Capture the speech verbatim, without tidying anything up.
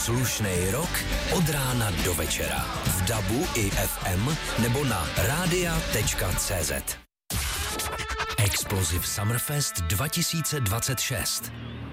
Slušnej rok od rána do večera. V dabu i ef em nebo na rádia tečka cé zet. Explosive Summerfest dva tisíce dvacet šest.